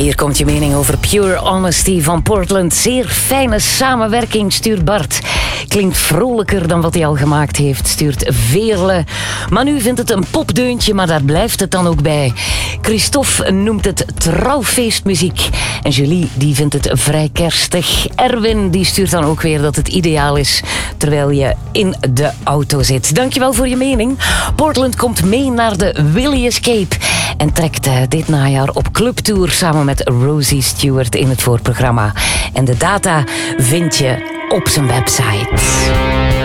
Hier komt je mening over Pure Honesty van Portland. Zeer fijne samenwerking, stuurt Bart. Klinkt vrolijker dan wat hij al gemaakt heeft, stuurt Veerle. Manu vindt het een popdeuntje, maar daar blijft het dan ook bij. Christophe noemt het trouwfeestmuziek. En Julie, die vindt het vrij kerstig. Erwin, die stuurt dan ook weer dat het ideaal is terwijl je in de auto zit. Dankjewel voor je mening. Portland komt mee naar de Willy Escape en trekt dit najaar op clubtour samen met Rosie Stewart in het voorprogramma. En de data vind je op zijn website.